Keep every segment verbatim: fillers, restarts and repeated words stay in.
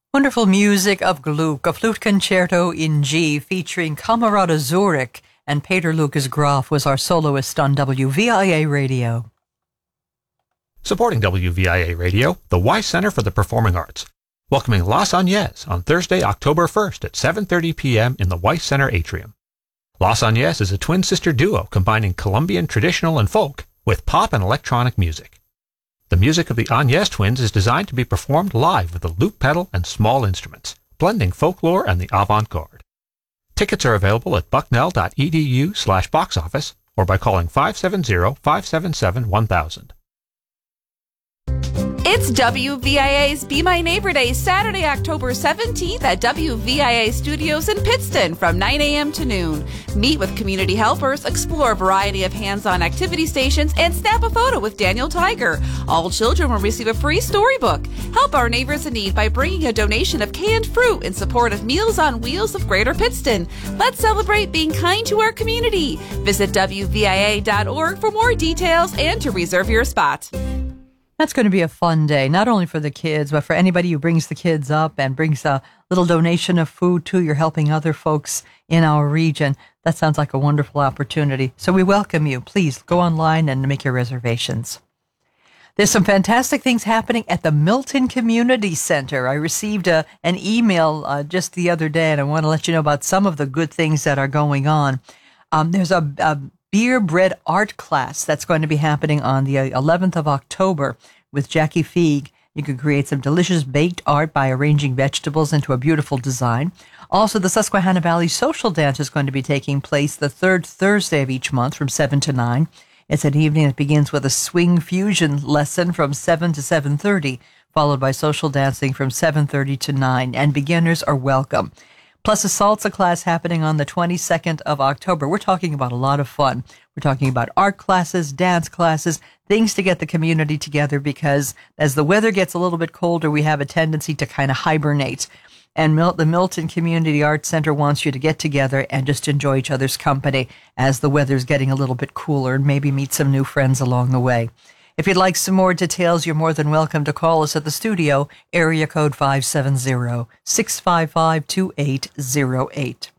Wonderful music of Gluck, a flute concerto in G featuring Camerata Zurich, and Peter Lucas Graf was our soloist on W V I A Radio. Supporting W V I A Radio, the Weiss Center for the Performing Arts, welcoming Las Agnes on Thursday, October first at seven thirty p.m. in the Weiss Center atrium. Las Agnes is a twin-sister duo combining Colombian traditional and folk with pop and electronic music. The music of the Agnes twins is designed to be performed live with a loop pedal and small instruments, blending folklore and the avant-garde. Tickets are available at bucknell.edu slash box office or by calling five seven zero, five seven seven, one thousand. It's W V I A's Be My Neighbor Day, Saturday, October seventeenth at W V I A Studios in Pittston from nine a.m. to noon. Meet with community helpers, explore a variety of hands-on activity stations, and snap a photo with Daniel Tiger. All children will receive a free storybook. Help our neighbors in need by bringing a donation of canned fruit in support of Meals on Wheels of Greater Pittston. Let's celebrate being kind to our community. Visit W V I A dot org for more details and to reserve your spot. That's going to be a fun day, not only for the kids, but for anybody who brings the kids up and brings a little donation of food too. You're helping other folks in our region. That sounds like a wonderful opportunity. So we welcome you. Please go online and make your reservations. There's some fantastic things happening at the Milton Community Center. I received a, an email uh, just the other day, and I want to let you know about some of the good things that are going on. Um, there's a, a beer bread art class that's going to be happening on the eleventh of October with Jackie Feig. You can create some delicious baked art by arranging vegetables into a beautiful design. Also, the Susquehanna Valley Social Dance is going to be taking place the third Thursday of each month from seven to nine. It's an evening that begins with a swing fusion lesson from seven to seven thirty, followed by social dancing from seven thirty to nine, and beginners are welcome. Plus a salsa class happening on the twenty-second of October. We're talking about a lot of fun. We're talking about art classes, dance classes, things to get the community together, because as the weather gets a little bit colder, we have a tendency to kind of hibernate. And Mil- the Milton Community Arts Center wants you to get together and just enjoy each other's company as the weather's getting a little bit cooler, and maybe meet some new friends along the way. If you'd like some more details, you're more than welcome to call us at the studio, area code five seven zero, six five five, two eight zero eight.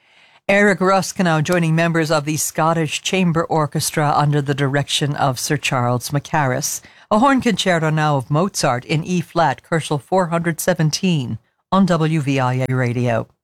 Eric Ruskinow joining members of the Scottish Chamber Orchestra under the direction of Sir Charles Mackarus. A horn concerto now of Mozart in E-flat, Koszul four seventeen on W V I A Radio.